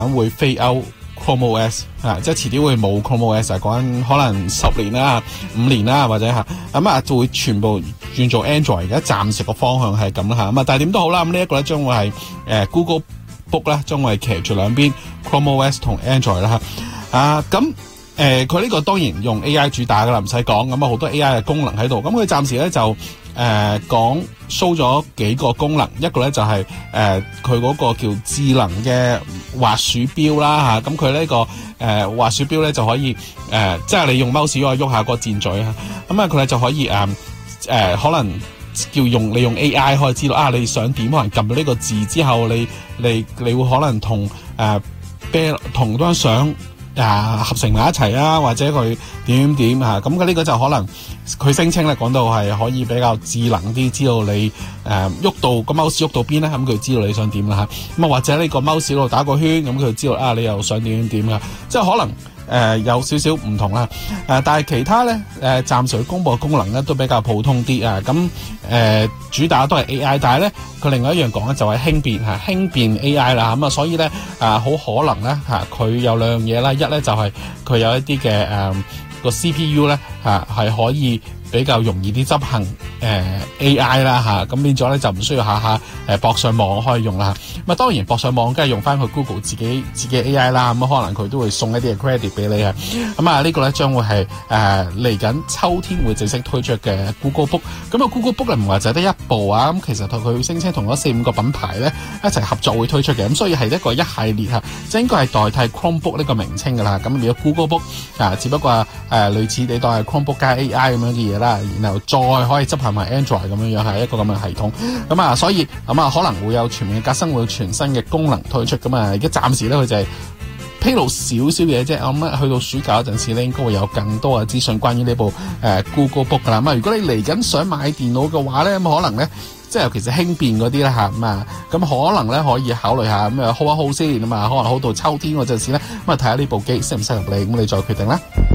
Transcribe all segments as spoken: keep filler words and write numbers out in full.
會飛歐 Chrome O S 啊，即係遲啲會冇 Chrome O S， 講緊可能十年啦、五年啦或者嚇，咁啊就會全部轉做 Android。而家暫時個方向係咁啦嚇，咁啊但係點都好啦，咁呢一個咧將會係誒 Google Book 咧將會係騎住兩邊 Chrome O S 同 Android 啦嚇，啊咁。誒佢呢個當然用 A I 主打噶啦，唔使講，咁啊好多 A I 嘅功能喺度。咁佢暫時咧就誒、呃、講 show 咗幾個功能，一個咧就係誒佢嗰個叫智能嘅滑鼠標啦嚇。咁佢呢個誒、呃、滑鼠標咧就可以誒、呃，即係你用 mouse 可以喐下個箭嘴嚇。咁啊佢咧就可以誒誒、呃、可能叫用你用 A I 可以知道啊你想點，可能撳到呢個字之後，你你你會可能同誒啤同張相。啊，合成埋一齊啊，或者佢點點點啊，咁嘅呢個就可能佢聲稱咧講到係可以比較智能啲，知道你誒喐、呃、到個 mouse 喐到邊咧，咁佢知道你想點啦嚇，咁啊或者呢個 mouse 度打個圈，咁佢知道啊你又想點點點噶，即係可能。誒、呃、有少少唔同啦，誒、呃、但係其他咧誒、呃、暫時公佈嘅功能咧都比較普通啲啊，咁、呃、誒主打都係 A I， 但係咧佢另外一樣講咧就係輕便嚇，輕便 A I 啦，咁啊所以咧啊好可能咧嚇佢有兩樣嘢啦，一咧就係佢有一啲嘅誒個 C P U 咧嚇係可以比較容易啲執行誒、呃、A I 啦嚇，咁變咗咧就唔需要下下誒駁上網可以用啦。咁啊當然駁上網梗係用翻佢 Google 自己自己 A I 啦，咁可能佢都會送一啲嘅 credit 俾你啊。咁啊呢個咧將會係誒嚟緊秋天會正式推出嘅 Google Book。咁啊 Google Book 咧唔係就係得一部啊，咁其實同佢聲稱同嗰四五個品牌咧一齊合作會推出嘅，咁所以係一個一系列嚇，即係應該係代替 Chromebook 呢個名稱㗎啦。咁如果 Google Book 啊，只不過誒、呃、類似你當係 Chromebook 加 A I 咁樣嘅嘢啦，然後再可以執行埋 Android 咁樣樣係一個咁嘅系統。咁啊，所以咁啊可能會有全面嘅革新，會有全新嘅功能推出。咁啊，而家暫時咧佢就係披露少少嘢啫。我諗去到暑假嗰陣時咧，應該會有更多嘅資訊關於呢部誒、呃、Google Book 噶啦。咁啊，如果你嚟緊想買電腦嘅話咧，咁可能咧即係尤其是輕便嗰啲咧嚇咁啊，咁可能咧可以考慮下咁啊 hold 一 hold 先咁啊，可能 hold 到秋天嗰陣時咧，咁啊睇下呢部機適唔適合你，咁你再決定啦。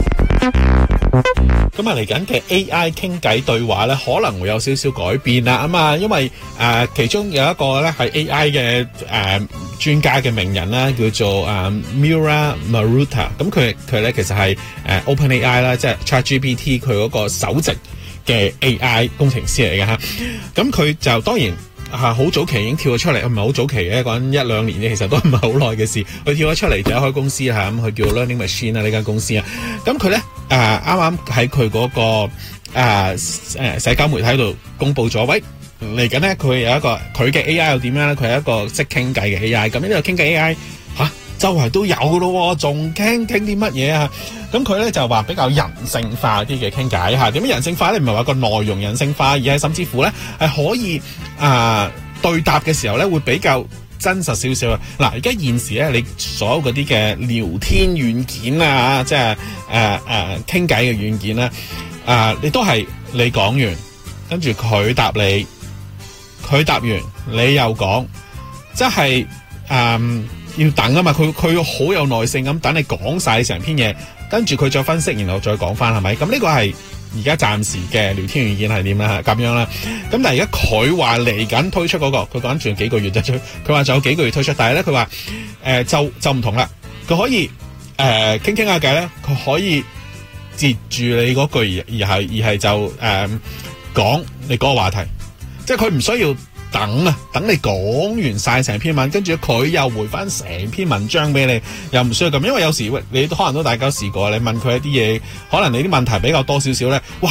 咁啊，嚟緊嘅 A I 傾偈對話咧，可能會有少少改變啦。咁啊，因為誒、呃、其中有一個咧係 A I 嘅誒專家嘅名人啦，叫做誒、呃、Mira Maruta。咁佢佢咧其實係誒、呃、OpenAI 啦，即係 ChatGPT 佢嗰個首席嘅 A I 工程師嚟嘅嚇。咁佢就當然。嚇好早期已經跳咗出嚟，唔係好早期嘅，講緊一兩年嘅，其實都唔係好耐嘅事。佢跳咗出嚟就一開公司嚇，咁佢叫 Learning Machine 啊呢間公司啊。咁佢咧誒啱啱喺佢嗰個誒誒、呃、社交媒體度公佈咗，喂嚟緊咧佢有一個佢嘅 A I 又點樣咧？佢係一個識傾偈嘅 A I。咁呢個傾偈 A I 嚇周圍都有嘅咯，仲傾傾啲乜嘢啊？咁佢咧就話比較人性化啲嘅傾偈嚇。點樣人性化咧？唔係話個內容人性化，而係甚至乎咧係可以啊、呃、對答嘅時候咧會比較真實少少啊。嗱，而家現時咧你所有嗰啲嘅聊天軟件啊，即係誒誒傾偈嘅軟件咧，啊、呃、你都係你講完，跟住佢答你，佢答完你又講，即係誒。呃要等啊嘛，佢佢好有耐性咁等你講晒成篇嘢，跟住佢再分析，然後再講翻係咪？咁呢個係而家暫時嘅聊天軟件係點啦？咁樣啦。咁但係而家佢話嚟緊推出嗰、那個，佢講仲有幾個月就出，佢話仲有幾個月推出，但係咧佢話誒就就唔同啦，佢可以誒傾傾下偈咧，佢、呃、可以接住你嗰句而係而係就誒講、呃、你嗰個話題，即係佢唔需要。等啊，等你講完晒成篇文，跟住佢又回翻成篇文章俾你，又唔需要咁，因為有時喂，你都可能都大家試過，你問佢一啲嘢，可能你啲問題比較多少少咧，哇，